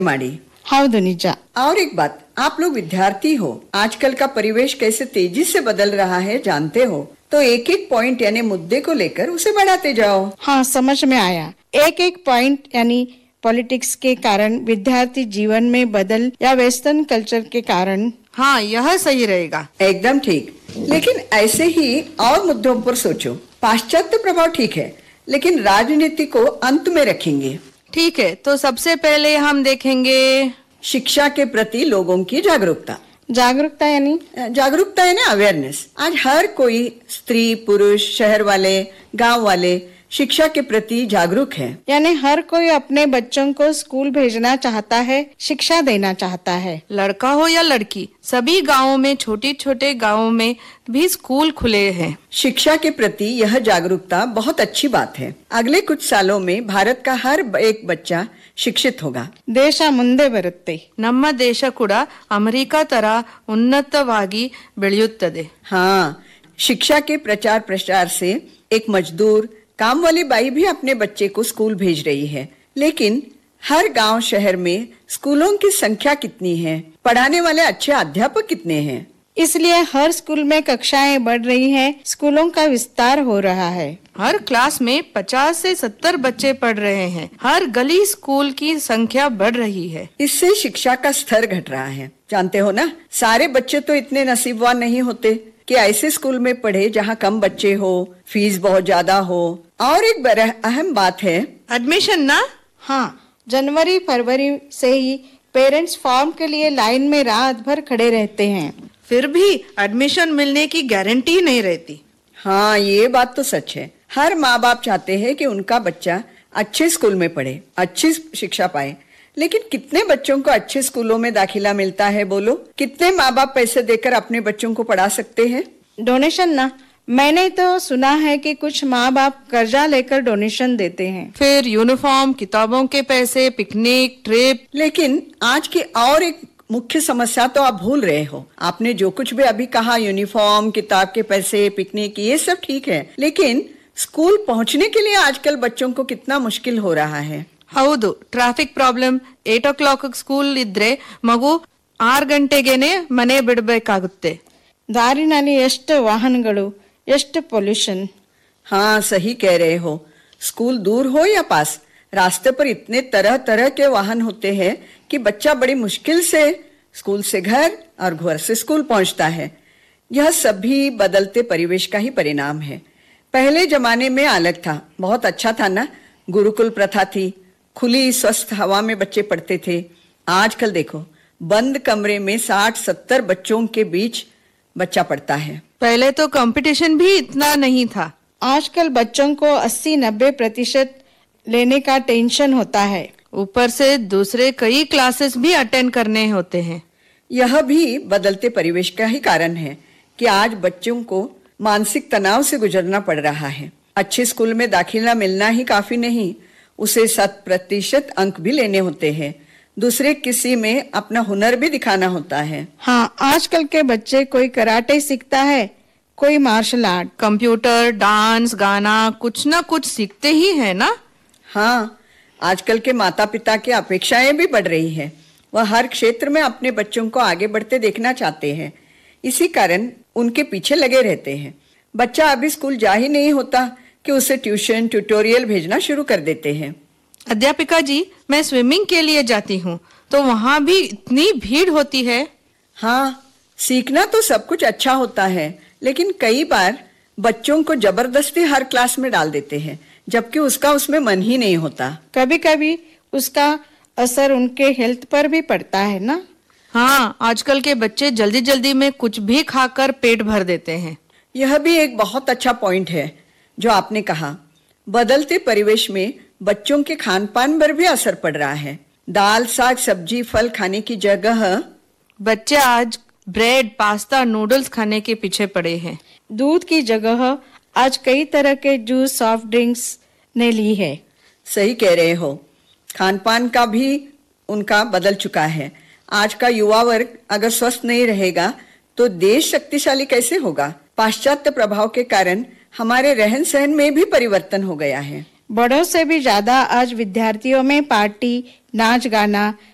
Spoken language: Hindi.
ಮಾಡಿ. ಹೌದು ನಿಜ. और एक बात, आप लोग विद्यार्थी हो, आजकल का परिवेश कैसे तेजी से बदल रहा है जानते हो, तो एक एक पॉइंट यानी मुद्दे को लेकर उसे बढ़ाते जाओ. हाँ, समझ में आया. एक एक पॉइंट यानी पॉलिटिक्स के कारण, विद्यार्थी जीवन में बदल या वेस्टर्न कल्चर के कारण. हाँ, यह सही रहेगा. एकदम ठीक. लेकिन ऐसे ही और मुद्दों पर सोचो. पाश्चात्य प्रभाव ठीक है, लेकिन राजनीति को अंत में रखेंगे. ठीक है, तो सबसे पहले हम देखेंगे शिक्षा के प्रति लोगों की जागरूकता. जागरूकता है ना, अवेयरनेस. आज हर कोई, स्त्री पुरुष, शहर वाले, गांव वाले, शिक्षा के प्रति जागरूक है. यानी हर कोई अपने बच्चों को स्कूल भेजना चाहता है, शिक्षा देना चाहता है. लड़का हो या लड़की, सभी गांवों में, छोटे छोटे गांवों में भी स्कूल खुले हैं. शिक्षा के प्रति यह जागरूकता बहुत अच्छी बात है. अगले कुछ सालों में भारत का हर एक बच्चा ಶಿಕ್ಷಿತ ಹೋಗಾ. ದೇಶ ಮುಂದೆ ಬರುತ್ತೆ. ನಮ್ಮ ದೇಶ ಕೂಡ ಅಮೆರಿಕ ತರ ಉನ್ನತವಾಗಿ ಬೆಳೆಯುತ್ತದೆ. हाँ, शिक्षा के प्रचार प्रसार से एक मजदूर, काम वाली बाई भी अपने बच्चे को स्कूल भेज रही है. लेकिन हर गांव शहर में स्कूलों की संख्या कितनी है, पढ़ाने वाले अच्छे अध्यापक कितने हैं? इसलिए हर स्कूल में कक्षाएं बढ़ रही हैं, स्कूलों का विस्तार हो रहा है. हर क्लास में 50 से 70 बच्चे पढ़ रहे हैं. हर गली स्कूल की संख्या बढ़ रही है. इससे शिक्षा का स्तर घट रहा है. जानते हो ना, सारे बच्चे तो इतने नसीबवान नहीं होते कि ऐसे स्कूल में पढ़े जहाँ कम बच्चे हो, फीस बहुत ज्यादा हो. और एक बड़ा अहम बात है एडमिशन ना. हाँ, जनवरी फरवरी से ही पेरेंट्स फॉर्म के लिए लाइन में रात भर खड़े रहते हैं. फिर भी एडमिशन मिलने की गारंटी नहीं रहती. हाँ, ये बात तो सच है. हर माँ बाप चाहते हैं कि उनका बच्चा अच्छे स्कूल में पढ़े, अच्छी शिक्षा पाए. लेकिन कितने बच्चों को अच्छे स्कूलों में दाखिला मिलता है बोलो? कितने माँ बाप पैसे देकर अपने बच्चों को पढ़ा सकते हैं? डोनेशन ना, मैंने तो सुना है कि कुछ माँ बाप कर्जा लेकर डोनेशन देते हैं. फिर यूनिफॉर्म, किताबों के पैसे, पिकनिक, ट्रिप. लेकिन आज की और एक मुख्य समस्या तो आप भूल रहे हो. आपने जो कुछ भी अभी कहा, यूनिफॉर्म, किताब के पैसे, पिकनिक, ये सब ठीक है, लेकिन स्कूल पहुंचने के लिए आजकल बच्चों को कितना मुश्किल हो रहा है. ಹೌದು, ಟ್ರಾಫಿಕ್ ಪ್ರಾಬ್ಲಮ್. 8 o'clock ಸ್ಕೂಲ್ ಇದ್ರೆ ಮಗು 6 ಗಂಟೆಗೆನೆ ಮನೆ ಬಿಡಬೇಕಾಗುತ್ತೆ. ದಾರಿನಲ್ಲಿ ಎಷ್ಟು ವಾಹನಗಳು, ಎಷ್ಟು ಪೊಲ್ಯೂಷನ್. हाँ, सही कह रहे हो. स्कूल दूर हो या पास, रास्ते पर इतने तरह तरह के वाहन होते हैं कि बच्चा बड़ी मुश्किल से स्कूल से घर और घर से स्कूल पहुंचता है. यह सभी बदलते परिवेश का ही परिणाम है. पहले जमाने में अलग था, बहुत अच्छा था ना. गुरुकुल प्रथा थी, खुली स्वस्थ हवा में बच्चे पढ़ते थे. आजकल देखो, बंद कमरे में 60-70 बच्चों के बीच बच्चा पढ़ता है. पहले तो कंपटीशन भी इतना नहीं था. आजकल बच्चों को 80-90% लेने का टेंशन होता है. ऊपर से दूसरे कई क्लासेस भी अटेंड करने होते हैं. यह भी बदलते परिवेश का ही कारण है कि आज बच्चों को मानसिक तनाव से गुजरना पड़ रहा है. अच्छे स्कूल में दाखिला मिलना ही काफी नहीं, उसे 100% अंक भी लेने होते हैं. दूसरे किसी में अपना हुनर भी दिखाना होता है. हाँ, आजकल के बच्चे कोई कराटे सीखता है, कोई मार्शल आर्ट, कंप्यूटर, डांस, गाना, कुछ ना कुछ सीखते ही है ना. हाँ, आजकल के माता पिता की अपेक्षाएं भी बढ़ रही है. वह हर क्षेत्र में अपने बच्चों को आगे बढ़ते देखना चाहते हैं. इसी कारण उनके पीछे लगे रहते हैं. बच्चा अभी स्कूल जा ही नहीं होता कि उसे ट्यूशन, ट्यूटोरियल भेजना शुरू कर देते हैं. अध्यापिका जी, मैं स्विमिंग के लिए जाती हूँ, तो वहाँ भी इतनी भीड़ होती है. हाँ, सीखना तो सब कुछ अच्छा होता है, लेकिन कई बार बच्चों को जबरदस्ती हर क्लास में डाल देते हैं, जबकि उसका उसमें मन ही नहीं होता. कभी कभी उसका असर उनके हेल्थ पर भी पड़ता है ना. हाँ, आजकल के बच्चे जल्दी जल्दी में कुछ भी खाकर पेट भर देते हैं. यह भी एक बहुत अच्छा पॉइंट है जो आपने कहा. बदलते परिवेश में बच्चों के खान पान पर भी असर पड़ रहा है. दाल, साग, सब्जी, फल खाने की जगह बच्चे आज ब्रेड, पास्ता, नूडल्स खाने के पीछे पड़े हैं. दूध की जगह आज कई तरह के जूस, सॉफ्ट ड्रिंक्स ने ली है. सही कह रहे हो. खान पान का भी उनका बदल चुका है. आज का युवा वर्ग अगर स्वस्थ नहीं रहेगा तो देश शक्तिशाली कैसे होगा? पाश्चात्य प्रभाव के कारण हमारे रहन सहन में भी परिवर्तन हो गया है. बड़ों से भी ज्यादा आज विद्यार्थियों में पार्टी, नाच गाना,